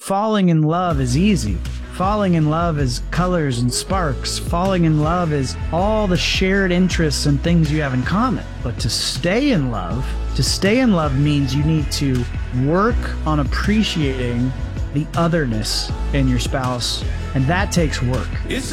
falling in love is easy. Falling in love is colors and sparks. Falling in love is all the shared interests and things you have in common. But to stay in love means you need to work on appreciating the otherness in your spouse, and that takes work. It's